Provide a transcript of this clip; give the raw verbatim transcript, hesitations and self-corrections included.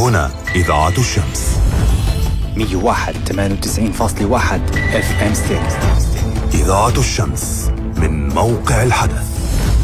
هنا إذاعة الشمس مية وواحد ثمانية وتسعين فاصلة واحد اف ام ستيك. إذاعة الشمس من موقع الحدث.